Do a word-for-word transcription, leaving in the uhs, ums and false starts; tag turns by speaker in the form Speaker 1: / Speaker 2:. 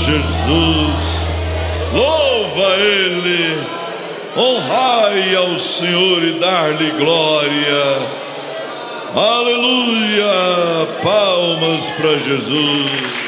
Speaker 1: Jesus. Louva Ele, honrai ao Senhor e dar-lhe glória. Aleluia, palmas para Jesus.